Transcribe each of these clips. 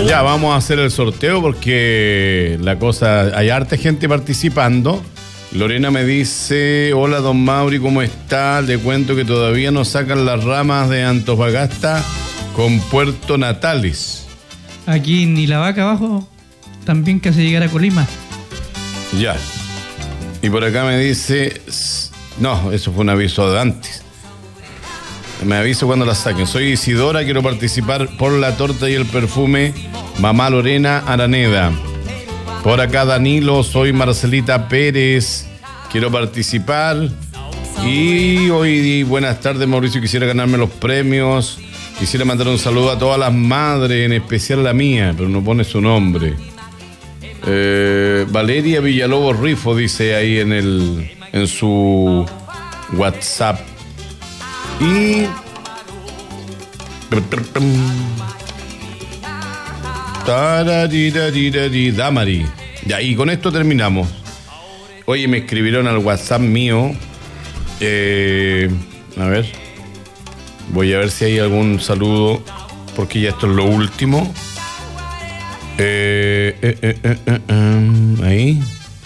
Ya, vamos a hacer el sorteo porque la cosa, hay harta gente participando. Lorena me dice, hola don Mauri, ¿cómo está? Le cuento que todavía no sacan las ramas de Antofagasta con Puerto Natales. Aquí en Ilavaca abajo, también casi llegar a Colima. Ya. Y por acá me dice, no, eso fue un aviso de antes. Me aviso cuando la saquen. Soy Isidora, quiero participar por la torta y el perfume Mamá Lorena Araneda. Por acá Danilo, soy Marcelita Pérez, quiero participar. Y hoy, buenas tardes Mauricio, quisiera ganarme los premios. Quisiera mandar un saludo a todas las madres, en especial la mía, pero no pone su nombre. Valeria Villalobos Rifo dice ahí en su WhatsApp. Y Damari. Ya, y con esto terminamos. Oye, me escribieron al WhatsApp mío. A ver. Voy a ver si hay algún saludo, porque ya esto es lo último. Ahí.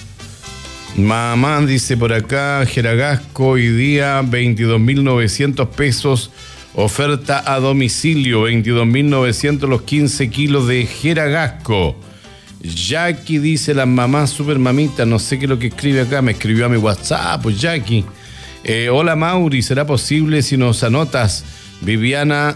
Mamá dice por acá, Jeragasco, hoy día 22.900 pesos, oferta a domicilio, 22.900 los 15 kilos de Jeragasco. Jackie dice, las mamás super mamitas, no sé qué es lo que escribe acá, me escribió a mi WhatsApp, pues Jackie. Hola Mauri, ¿será posible si nos anotas? Viviana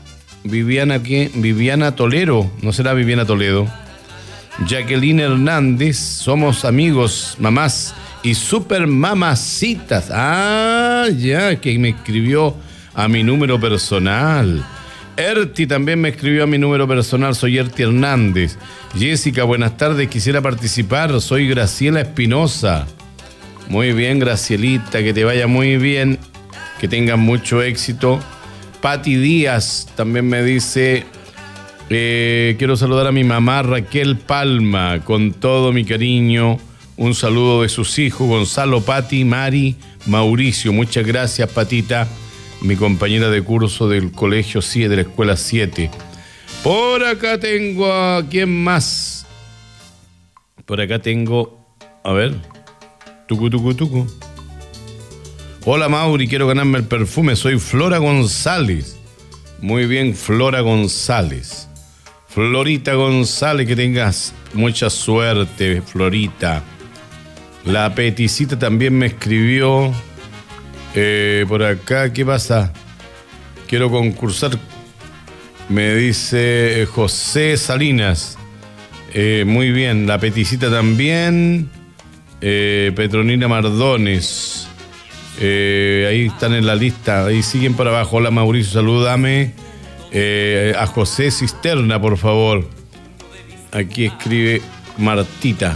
¿qué? Viviana Tolero, ¿no será Viviana Toledo? Jacqueline Hernández, somos amigos, mamás y super mamacitas. Ah, ya, que me escribió a mi número personal. Erti también me escribió a mi número personal, soy Erti Hernández. Jessica, buenas tardes, quisiera participar, soy Graciela Espinosa. Muy bien, Gracielita, que te vaya muy bien, que tengas mucho éxito. Pati Díaz también me dice... quiero saludar a mi mamá Raquel Palma con todo mi cariño. Un saludo de sus hijos Gonzalo, Pati, Mari, Mauricio. Muchas gracias, Patita, mi compañera de curso del colegio 7, de la escuela 7. Por acá tengo a quién más. Por acá tengo, a ver, tucu. Hola Mauri, quiero ganarme el perfume. Soy Flora González. Muy bien, Flora González. Florita González, que tengas mucha suerte, Florita. La Peticita también me escribió por acá. ¿Qué pasa? Quiero concursar. Me dice José Salinas. Muy bien, la Peticita también. Petronila Mardones. Ahí están en la lista. Ahí siguen para abajo. Hola Mauricio, salúdame. A José Cisterna, por favor. Aquí escribe Martita.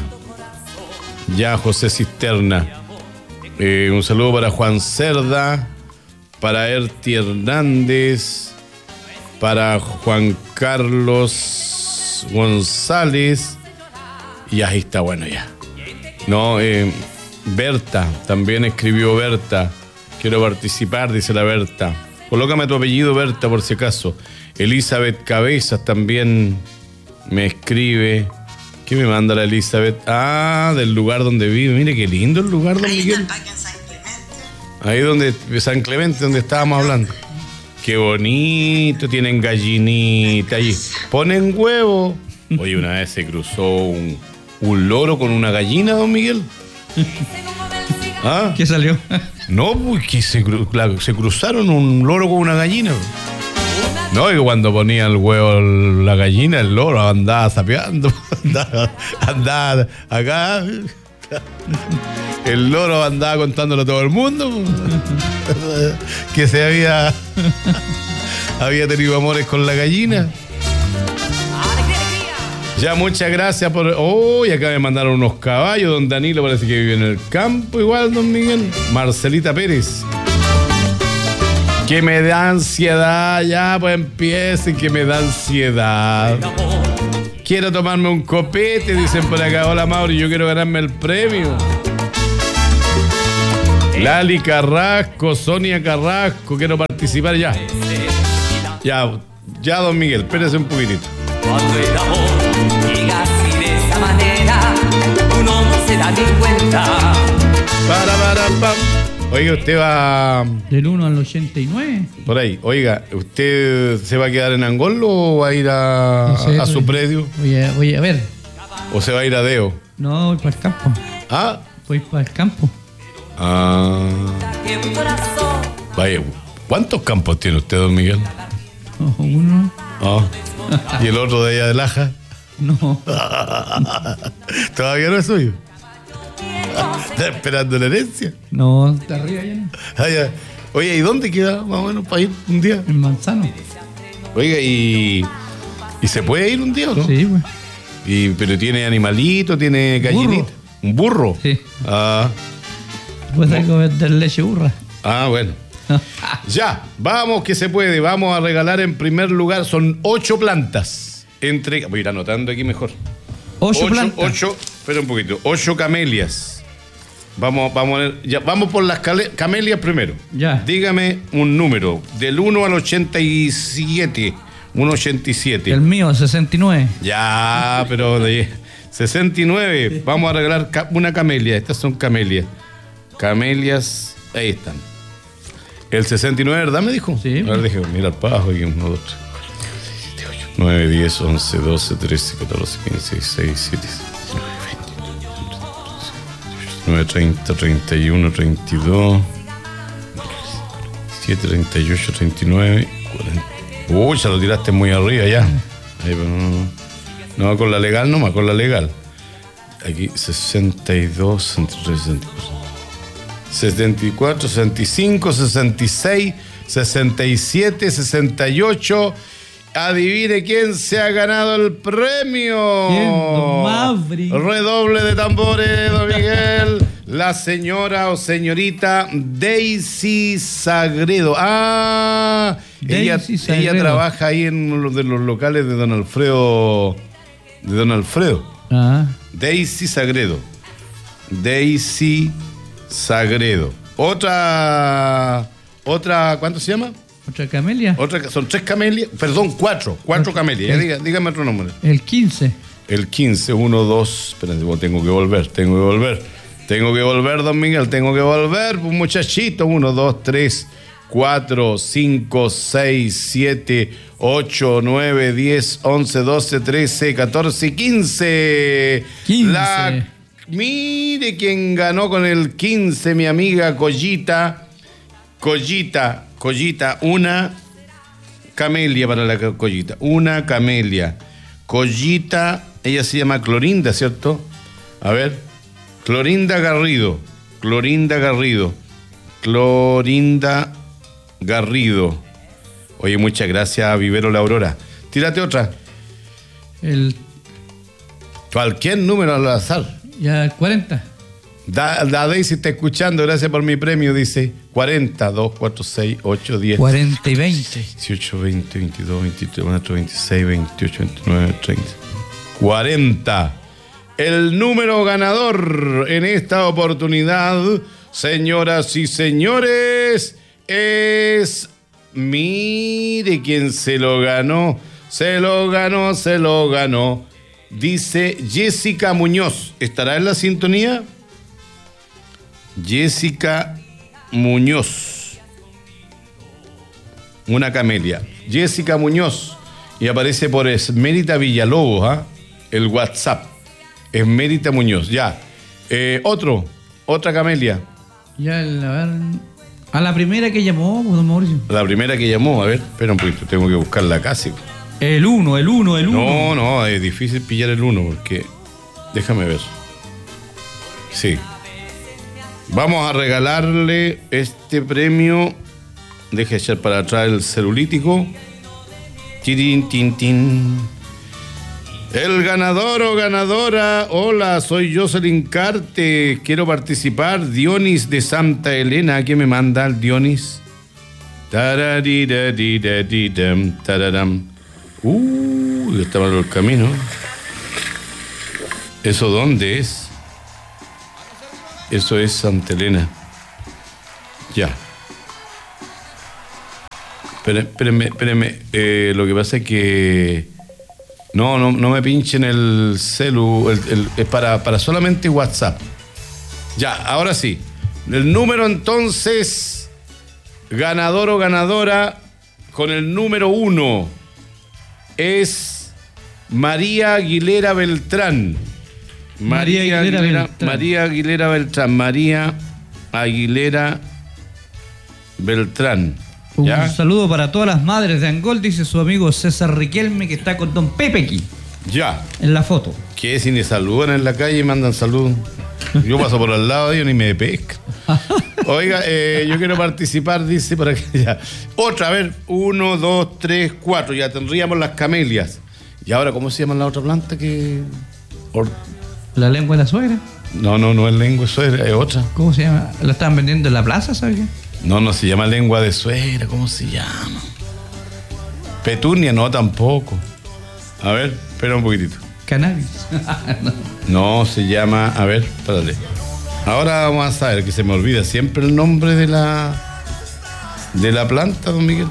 Ya, José Cisterna. Un saludo para Juan Cerda, para Erti Hernández, para Juan Carlos González. Y ahí está, bueno, ya. No, Berta, también escribió Berta. Quiero participar, dice la Berta. Colócame tu apellido, Berta, por si acaso. Elizabeth Cabezas también me escribe. ¿Qué me manda la Elizabeth? Ah, del lugar donde vive. Mire qué lindo el lugar, don Miguel. Ahí donde, San Clemente, donde estábamos hablando. Qué bonito, tienen gallinita allí. Ponen huevo. Oye, una vez se cruzó un loro con una gallina, don Miguel. ¿Ah? ¿Qué salió? No, pues que se cruzaron un loro con una gallina. No, y cuando ponía el huevo la gallina, el loro andaba sapeando. andaba acá. El loro andaba contándolo a todo el mundo. Que se había tenido amores con la gallina. Ya, muchas gracias por... Oh, y acá me mandaron unos caballos. Don Danilo parece que vive en el campo igual, don Miguel. Marcelita Pérez. Que me da ansiedad. Ya, pues empiecen, que me da ansiedad. Quiero tomarme un copete, dicen por acá. Hola, Mauri, yo quiero ganarme el premio. Lali Carrasco, Sonia Carrasco, quiero participar ya. Ya, don Miguel, espérese un poquitito. Cuando el amor llega así de esa manera, uno no se da ni cuenta. Pam. Oiga, usted va Del 1 al 89. por ahí. Oiga, ¿usted se va a quedar en Angolo o va a ir No sé, a su predio? Voy a ver. ¿O se va a ir a Deo? No, voy para el campo. ¿Ah? Voy para el campo. Ah. Que un corazón Vaya, ¿cuántos campos tiene usted, don Miguel? Uno. Ah. ¿Y el otro de allá de Laja? No. ¿Todavía no es suyo? ¿Está esperando la herencia? No, está arriba ya. Ah, ya. Oye, ¿y dónde queda más o menos para ir un día? En Manzano. Oiga, ¿y se puede ir un día o no? Sí, pues. ¿Pero tiene animalito, tiene gallinita? ¿Un burro? Sí. Ah, Puedes algo vender leche burra. bueno. Ya, vamos que se puede. Vamos a regalar en primer lugar, son 8 plantas. Voy a ir anotando aquí mejor. 8 plantas. 8, espera un poquito. 8 camelias. Vamos por las camelias primero. Ya. Dígame un número, del 1 al 87. 1,87. El mío, 69. Ya, pero de 69. Vamos a regalar una camelia. Estas son camelias. Camelias, ahí están. El 69, ¿verdad? Me dijo. Sí. A ver, déjame mirar para abajo. 1, 2, 3, 4, 5, 6, 7, 8, 9, 10, 11, 12, 13, 14, 15, 16, 17, 19, 30, 31, 32, 7, 38, 39, 40. Uy, ya lo tiraste muy arriba ya. Ahí, pero no, con la legal nomás, con la legal. Aquí 62, 63, 64, 65, 66, 67, 68. Adivine quién se ha ganado el premio. ¿Quién? Don Mavri. Redoble de tambores, don Miguel. La señora o señorita Daisy Sagredo. Daisy Sagredo. Ella trabaja ahí en uno de los locales de don Alfredo. Ah. Daisy Sagredo. Daisy Sagredo. Otra, ¿cuánto se llama? ¿Otra camelia? Son 3 camelias, perdón, 4 camelias. Ya, dígame otro número. El 15. El 15, 1, 2, espérate, tengo que volver, don Miguel, tengo que volver, pues muchachito, 1, 2, 3, 4, 5, 6, 7, 8, 9, 10, 11, 12, 13, 14, 15. 15. Mire quién ganó con el 15, mi amiga Collita, una camelia para la Collita, una camelia. Collita, ella se llama Clorinda, ¿cierto? A ver, Clorinda Garrido. Oye, muchas gracias a Vivero La Aurora. Tírate otra. Cualquier número al azar. Ya, 40. Daisy está escuchando, gracias por mi premio, dice 40, 2, 4, 6, 8, 10. 40 y 20. 18, 20, 22, 23, 24, 26, 28, 29, 30. 40. El número ganador en esta oportunidad, señoras y señores, es... Mire quién se lo ganó. Dice Jessica Muñoz. ¿Estará en la sintonía? Jessica Muñoz. Una camelia. Jessica Muñoz. Y aparece por Esmérita Villalobos, ¿ah? El WhatsApp. Esmérita Muñoz, ya. Otra camelia. Ya, a ver. A la primera que llamó, don Mauricio. La primera que llamó, a ver, espera un poquito, tengo que buscarla casi. El 1. No, es difícil pillar el 1 porque... Déjame ver. Sí. Vamos a regalarle este premio. Deje echar para atrás el celulítico. Tirin, tin, tin. El ganador o ganadora. Hola, soy Jocelyn Carte. Quiero participar. Dionis de Santa Elena. ¿Qué me manda el Dionis? Tarariradidadidam, tararam. Está malo el camino. ¿Eso dónde es? Eso es Santa Elena. Ya. Espérenme. Lo que pasa es que No me pinchen el celu, es para solamente WhatsApp. Ya, ahora sí. El número entonces, ganador o ganadora, con el número 1, es María Aguilera Beltrán. María Aguilera Beltrán. ¿Ya? Un saludo para todas las madres de Angol, dice su amigo César Riquelme, que está con don Pepe aquí, Ya. en la foto. ¿Qué? Si ni saludan en la calle y mandan saludos. Yo paso por al lado de ellos ni me pesca. Oiga, yo quiero participar, dice por aquí. Ya. Otra, a ver, 1, 2, 3, 4. Ya tendríamos las camelias. ¿Y ahora cómo se llama la otra planta que...? La lengua de la suegra. No es lengua de suegra, es otra. ¿Cómo se llama? La estaban vendiendo en la plaza, ¿sabes qué? No se llama lengua de suegra, ¿cómo se llama? Petunia, no, tampoco. A ver, espera un poquitito. Cannabis. No, se llama, a ver, espérate. Ahora vamos a saber, que se me olvida siempre el nombre de la planta, don Miguel.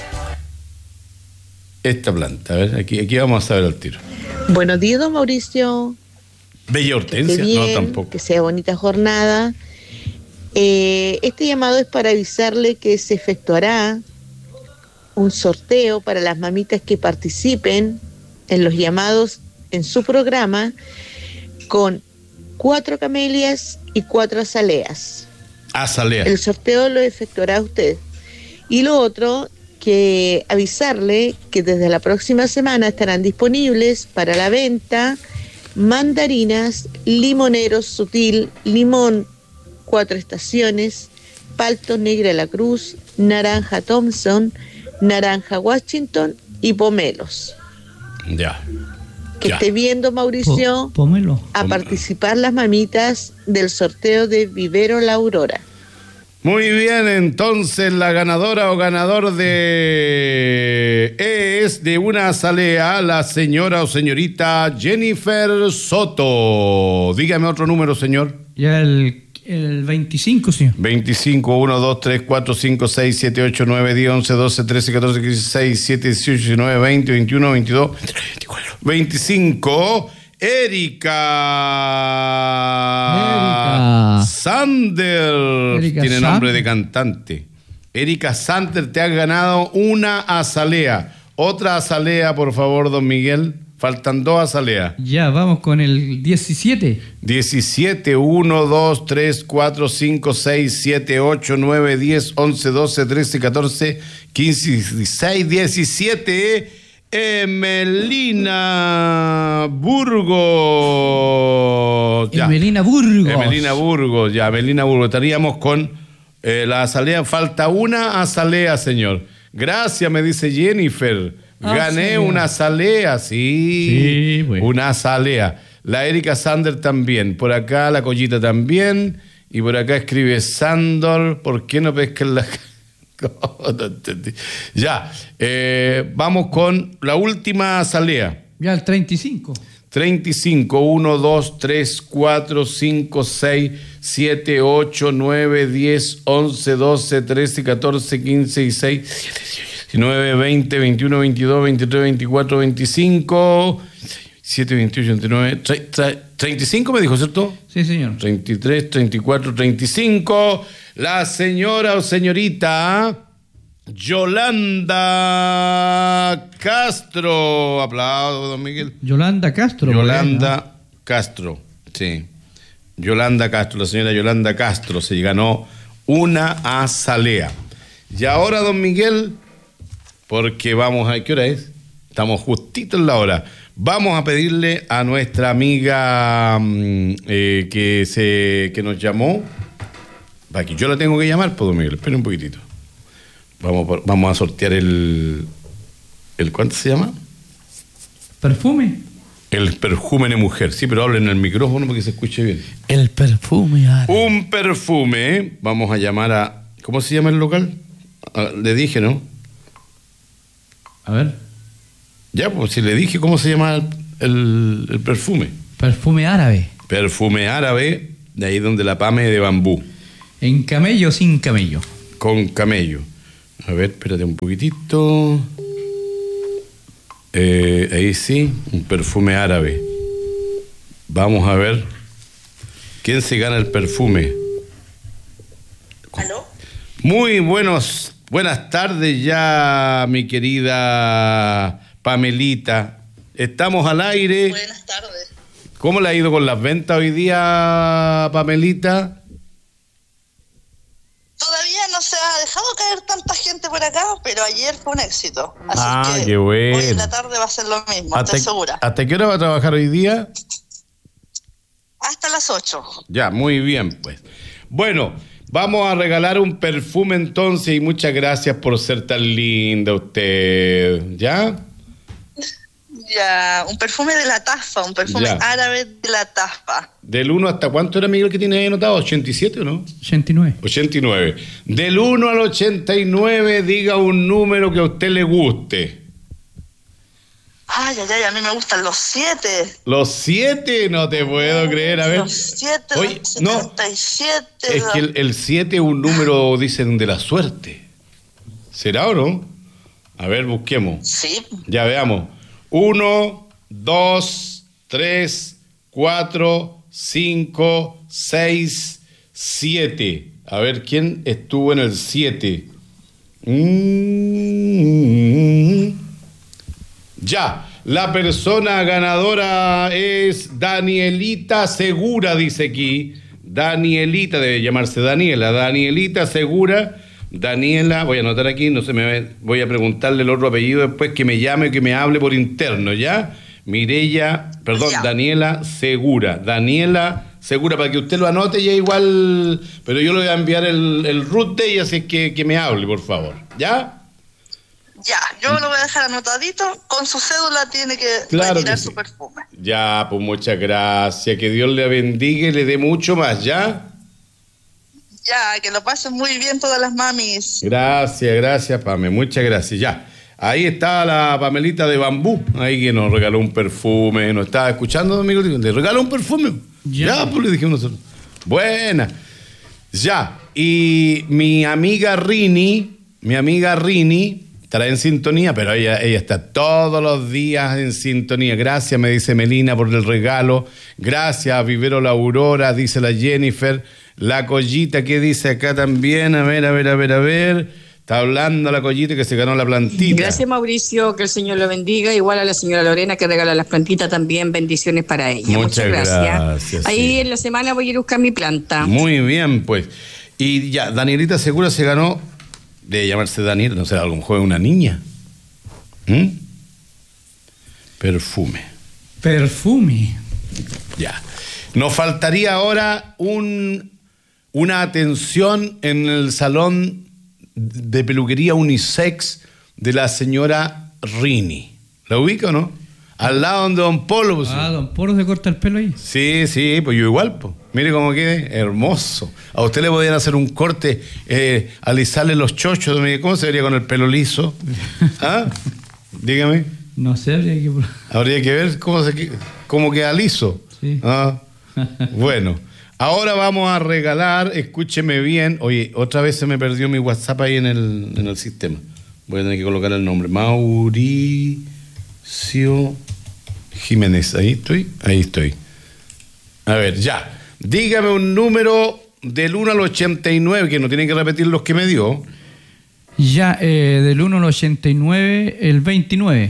Esta planta, a ver, aquí vamos a saber al tiro. Buenos días, don Mauricio. Bella hortensia, Bien, no, tampoco. que sea bonita jornada. Este llamado es para avisarle que se efectuará un sorteo para las mamitas que participen en los llamados en su programa con 4 camelias y 4 azaleas. Azalea. El sorteo lo efectuará usted. Y lo otro, que avisarle que desde la próxima semana estarán disponibles para la venta mandarinas, limoneros sutil, limón 4 estaciones, palto negra La Cruz, naranja Thompson, naranja Washington y pomelos. Ya. Que Ya. esté viendo, Mauricio, Pómelo. a participar las mamitas del sorteo de Vivero La Aurora. Muy bien, entonces la ganadora o ganador es de una azalea, la señora o señorita Jennifer Soto. Dígame otro número, señor. Ya el 25, señor. 25, 1, 2, 3, 4, 5, 6, 7, 8, 9, 10, 11, 12, 13, 14, 15, 16, 17, 18, 19, 20, 21, 22, 23, 24, 25. Erika Sander. Erika Tiene Sander. nombre de cantante. Erika Sander, te has ganado una azalea. Otra azalea, por favor, don Miguel. Faltan 2 azaleas. Ya, vamos con el 17. 17, 1, 2, 3, 4, 5, 6, 7, 8, 9, 10, 11, 12, 13, 14, 15, 16, 17. Emelina Burgos. Ya. Emelina Burgos. Emelina Burgos, ya, Emelina Burgos. Estaríamos con la azalea. Falta una azalea, señor. Gracias, me dice Jennifer. Gané Azalea. una azalea, sí. Sí, bueno. Una azalea. La Erika Sander también. Por acá la Collita también. Y por acá escribe Sandor. ¿Por qué no pescan la... No entendí. Ya, vamos con la última azalea. Ya el 35. 35, 1, 2, 3, 4, 5, 6, 7, 8, 9, 10, 11, 12, 13, 14, 15, 16, 19, 20, 21, 22, 23, 24, 25, 7, 28, 29, 35 me dijo, ¿cierto? Sí, señor. 33, 34, 35. La señora o señorita Yolanda Castro. Aplaudo, don Miguel. Yolanda Castro. Yolanda Castro, sí. Yolanda Castro, la señora Yolanda Castro se ganó una azalea. Y ahora, don Miguel, porque vamos a... ¿Qué hora es? Estamos justito en la hora. Vamos a pedirle a nuestra amiga que nos llamó. Aquí yo la tengo que llamar, pues, don Miguel. Espera un poquitito. Vamos a sortear el ¿cuánto se llama? ¿Perfume? El perfume de mujer. Sí, pero hablen en el micrófono para que se escuche bien. El perfume. Un perfume. Vamos a llamar a... ¿Cómo se llama el local? Le dije, ¿no? A ver. Ya, pues si le dije cómo se llama el perfume. Perfume árabe. Perfume árabe, de ahí donde la pame de bambú. ¿En camello o sin camello? Con camello. A ver, espérate un poquitito. Ahí sí, un perfume árabe. Vamos a ver. ¿Quién se gana el perfume? ¿Aló? Muy buenas tardes ya, mi querida Pamelita. Estamos al aire. Buenas tardes. ¿Cómo le ha ido con las ventas hoy día, Pamelita? Todavía no se ha dejado caer tanta gente por acá, pero ayer fue un éxito. Así que qué bueno. hoy en la tarde va a ser lo mismo, estoy segura. ¿Hasta qué hora va a trabajar hoy día? Hasta las 8. Ya, muy bien, pues. Bueno, vamos a regalar un perfume entonces y muchas gracias por ser tan linda usted. ¿Ya? Ya, un perfume de la Tasfa, un perfume Ya. árabe de la Tasfa. ¿Del 1 hasta cuánto era, Miguel, que tiene ahí anotado? ¿87 o no? 89. 89. Del 1 al 89, diga un número que a usted le guste. Ay, a mí me gustan los 7. ¿Los 7? No te puedo creer, a ver. Los 7, Oye, los no. 77. Es que el 7 es un número, dicen, de la suerte. ¿Será o no? A ver, busquemos. Sí, Ya veamos. 1, 2, 3, 4, 5, 6, 7. A ver, ¿quién estuvo en el 7? Ya, la persona ganadora es Danielita Segura, dice aquí. Danielita, debe llamarse Daniela. Danielita Segura. Daniela, voy a anotar aquí, no se me voy a preguntarle el otro apellido después, que me llame, que me hable por interno, ¿ya? Ya. Daniela Segura. Daniela Segura, para que usted lo anote ya igual, pero yo le voy a enviar el root de ella, así que me hable, por favor, ¿ya? ya, yo lo voy a dejar anotadito. Con su cédula tiene que Claro retirar que sí. su perfume. Ya, pues muchas gracias, que Dios le bendiga y le dé mucho más, ¿ya? Ya, que lo pasen muy bien todas las mamis. Gracias, Pame, muchas gracias, ya. Ahí está la Pamelita de Bambú, ahí que nos regaló un perfume, nos estaba escuchando, amigo, le regaló un perfume. Ya, pues le dijimos nosotros. Buena. Ya, y mi amiga Rini estará en sintonía, pero ella está todos los días en sintonía. Gracias, me dice Melina, por el regalo. Gracias, Vivero La Aurora, dice la Jennifer. La Collita, ¿qué dice acá también? A ver. Está hablando la Collita que se ganó la plantita. Gracias, Mauricio, que el Señor lo bendiga. Igual a la señora Lorena que regala las plantitas también, bendiciones para ella. Muchas gracias, Ahí sí. en la semana voy a ir a buscar mi planta. Muy bien, pues. Y ya, Danielita Segura se ganó, de llamarse Daniel, no sé, a lo mejor es una niña. Perfume. Ya. Nos faltaría ahora una atención en el salón de peluquería unisex de la señora Rini. ¿La ubica o no? Al lado de Don Polo. Pues. Don Polo se corta el pelo ahí. Sí, pues yo igual, pues. Mire cómo quede, hermoso. A usted le podrían hacer un corte, alisarle los chochos. ¿Cómo se vería con el pelo liso? ¿Ah? Dígame. No sé, Habría que ver cómo queda liso. Sí. ¿Ah? Bueno, ahora vamos a regalar, escúcheme bien. Oye, otra vez se me perdió mi WhatsApp ahí en el sistema. Voy a tener que colocar el nombre. Mauricio Jiménez. Ahí estoy. A ver, ya. Dígame un número del 1 al 89, que no tiene que repetir los que me dio. Ya, del 1 al 89, el 29.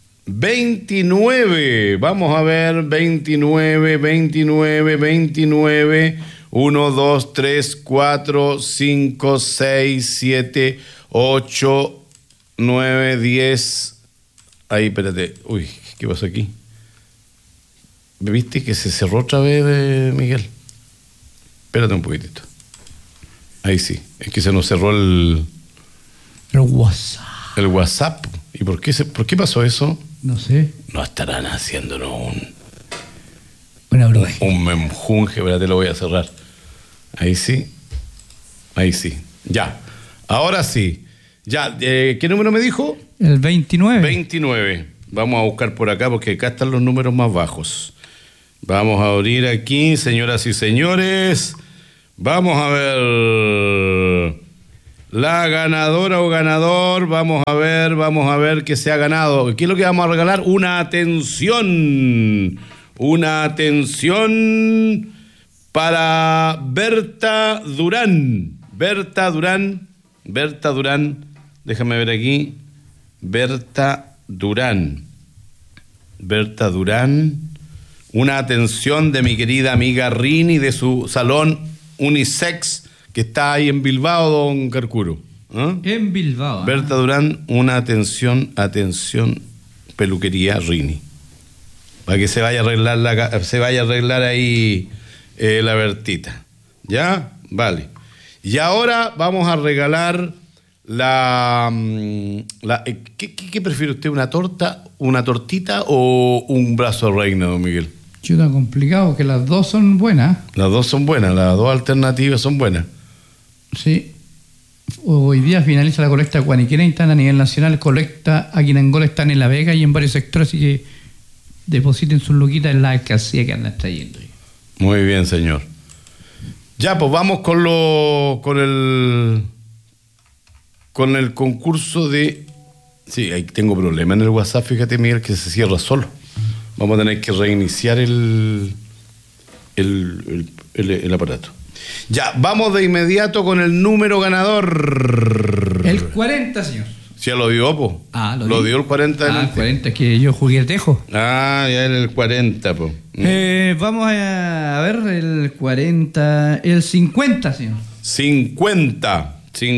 29, vamos a ver, 29. 1, 2, 3, 4, 5, 6, 7, 8, 9, 10. Ahí, espérate. Uy, ¿qué pasó aquí? ¿Viste que se cerró otra vez, Miguel? Espérate un poquitito. Ahí sí, es que se nos cerró el WhatsApp. El WhatsApp. ¿Y por qué pasó eso? No sé. No estarán haciéndonos Una broma. un menjunje, espérate, lo voy a cerrar. Ahí sí. Ya. Ahora sí. Ya, ¿qué número me dijo? El 29. 29. Vamos a buscar por acá porque acá están los números más bajos. Vamos a abrir aquí, señoras y señores. Vamos a ver. La ganadora o ganador, vamos a ver qué se ha ganado. ¿Qué es lo que vamos a regalar? Una atención para Berta Durán, déjame ver aquí, Berta Durán, una atención de mi querida amiga Rini de su salón unisex que está ahí en Bilbao, don Carcuro. En Bilbao. Berta Durán, una atención, peluquería Rini. Para que se vaya a arreglar ahí la Bertita. ¿Ya? Vale. Y ahora vamos a regalar ¿qué prefiere usted? ¿Una tortita o un brazo de reina, don Miguel? Chuta, complicado, que las dos son buenas. Las dos alternativas son buenas. Sí. Hoy día finaliza la colecta Guaniquena, están a nivel nacional, colecta aquí en Angola, están en La Vega y en varios sectores, así que depositen sus luquitas en la alcancía que andan trayendo. Muy bien, señor. Ya, pues vamos con el concurso de... Sí, ahí tengo problema en el WhatsApp, fíjate, Miguel, que se cierra solo. Vamos a tener que reiniciar el aparato. Ya, vamos de inmediato con el número ganador. El 40, señor. ¿Sí lo dio, po? Lo dio el 40. El 40, es que yo jugué el tejo. Ya era el 40, po. Vamos a ver el 40, el 50, señor. 50.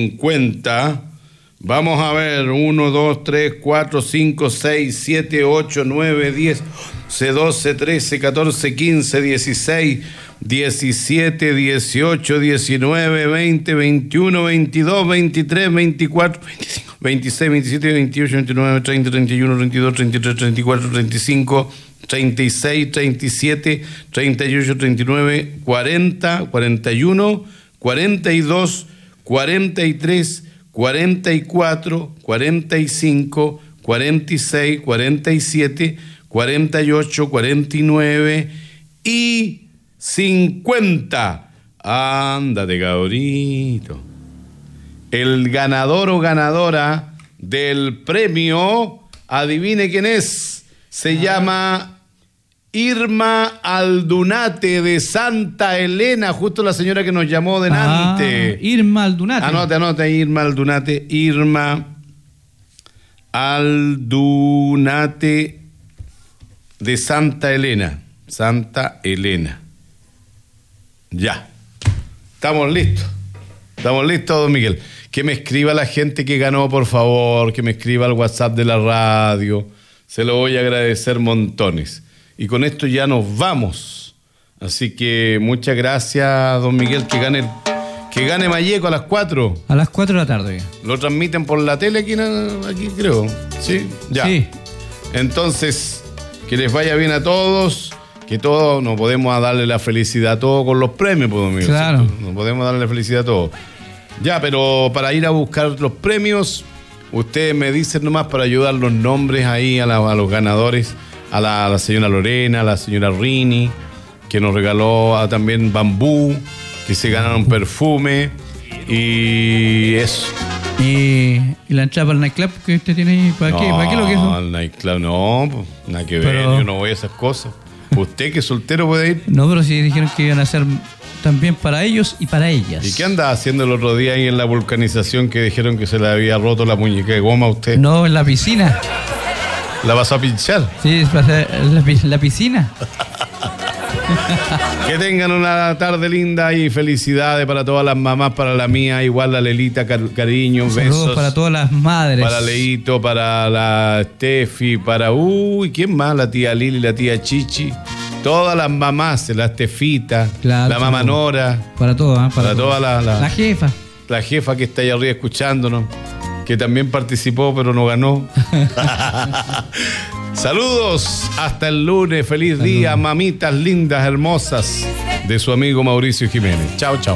Vamos a ver, 1, 2, 3, 4, 5, 6, 7, 8, 9, 10, 11, 12, 13, 14, 15, 16, 17, 18, 19, 20, 21, 22, 23, 24, 25, 26, 27, 28, 29, 30, 31, 32, 33, 34, 35, 36, 37, 38, 39, 40, 41, 42, 43, 44, 45, 46, 47, 48, 49 y 50. Ándate, cabrito. El ganador o ganadora del premio, adivine quién es. Se llama Irma Aldunate de Santa Elena, justo la señora que nos llamó delante. Irma Aldunate. Anota, Irma Aldunate. Irma Aldunate de Santa Elena. Ya. Estamos listos, don Miguel. Que me escriba la gente que ganó, por favor, que me escriba al WhatsApp de la radio. Se lo voy a agradecer montones. Y con esto ya nos vamos. Así que muchas gracias, don Miguel, que gane Malleco a las 4. A las 4 de la tarde. Lo transmiten por la tele aquí creo. Sí, ya. Sí. Entonces, que les vaya bien a todos. Que todos nos podemos darle la felicidad a todos con los premios, pues, don Miguel. Claro. ¿Cierto? Nos podemos darle la felicidad a todos. Ya, pero para ir a buscar los premios, ustedes me dicen nomás para ayudar los nombres ahí a los ganadores. A la señora Lorena, a la señora Rini, que nos regaló también bambú, que se ganaron perfume y eso. ¿Y la entrada para el nightclub que usted tiene ahí? ¿Para qué lo que es? No, el nightclub no, pues, nada que ver, yo no voy a esas cosas. ¿Usted que es soltero puede ir? No, pero sí dijeron que iban a hacer también para ellos y para ellas. ¿Y qué anda haciendo el otro día ahí en la vulcanización que dijeron que se le había roto la muñeca de goma a usted? No, en la piscina. ¿La vas a pinchar? Sí, la piscina. Que tengan una tarde linda y felicidades para todas las mamás, para la mía, igual la Lelita, cariño, besos. Saludos para todas las madres. Para Leito, para la Steffi, para... ¿quién más? La tía Lili, la tía Chichi. Todas las mamás, la Estefita, claro, la mamá Nora. Para todas, para toda la jefa. La jefa que está ahí arriba escuchándonos, que también participó pero no ganó. Saludos, hasta el lunes, feliz día, mamitas lindas, hermosas, de su amigo Mauricio Jiménez. Chao, chao.